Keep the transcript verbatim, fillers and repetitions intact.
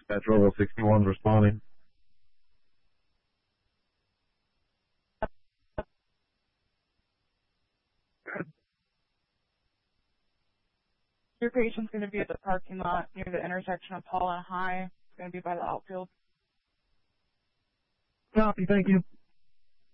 Dispatch Roval sixty-one responding. Your patient's going to be at the parking lot near the intersection of Paul and High. It's going to be by the outfield. Copy, thank you.